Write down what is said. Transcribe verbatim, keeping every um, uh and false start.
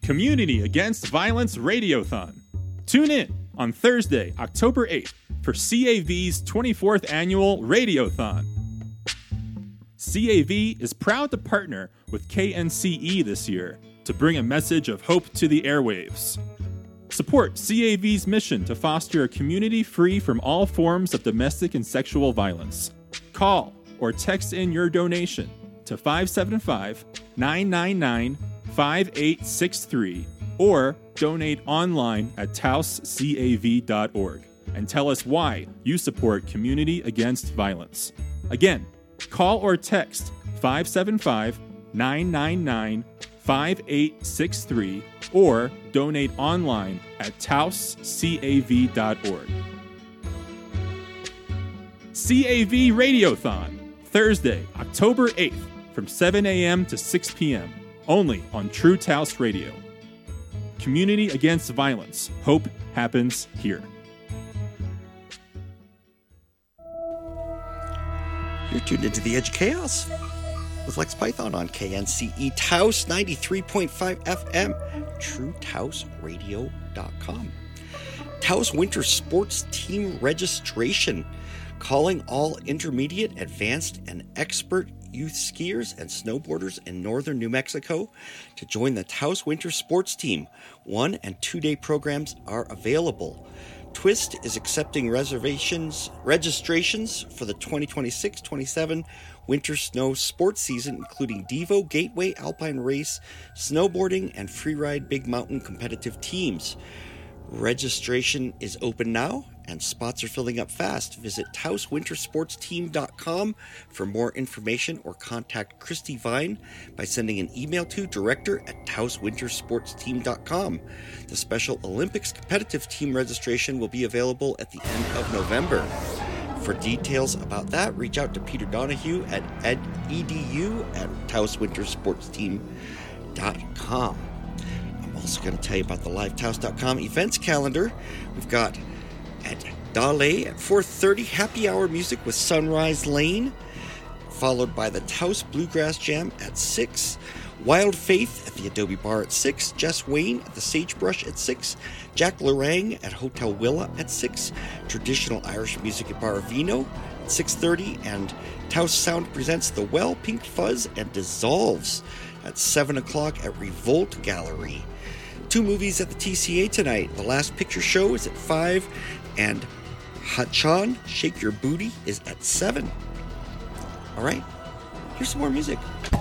Community Against Violence Radiothon. Tune in on Thursday, October eighth for C A V's twenty-fourth Annual Radiothon. C A V is proud to partner with K N C E this year to bring a message of hope to the airwaves. Support C A V's mission to foster a community free from all forms of domestic and sexual violence. Call or text in your donation to five seven five, nine nine nine, five eight six three or donate online at taos cav dot org and tell us why you support Community Against Violence. Again, call or text five seven five, nine nine nine, five eight six three or donate online at taos cav dot org. C A V Radiothon, Thursday, October eighth from seven a.m. to six p.m. only on True Taos Radio. Community Against Violence. Hope happens here. You're tuned into The Edge of Chaos with Lex Python on K N C E Taos ninety-three point five F M, true taos radio dot com. Taos Winter Sports Team Registration, calling all intermediate, advanced, and expert youth skiers and snowboarders in northern New Mexico to join the Taos Winter Sports Team. One and two-day programs are available. Twist is accepting reservations, registrations for the twenty twenty-six twenty-seven winter snow sports season, including Devo, Gateway, Alpine Race, snowboarding, and freeride big mountain competitive teams. Registration is open now, and spots are filling up fast. Visit taos winter sports team dot com for more information or contact Christy Vine by sending an email to director at taos winter sports team dot com. The Special Olympics competitive team registration will be available at the end of November. For details about that, reach out to Peter Donahue at edu at taos winter sports team dot com. I'm also going to tell you about the live taos dot com events calendar. We've got at Dale at four thirty, happy hour music with Sunrise Lane, followed by the Taos Bluegrass Jam at six, Wild Faith at the Adobe Bar at six, Jess Wayne at the Sagebrush at six, Jack Lorang at Hotel Willa at six, Traditional Irish Music at Bar Vino at six thirty, and Taos Sound presents The Well, Pink Fuzz, and Dissolves at seven o'clock at Revolt Gallery. Two movies at the T C A tonight. The Last Picture Show is at five, and Hachan, Shake Your Booty, is at seven. All right, here's some more music.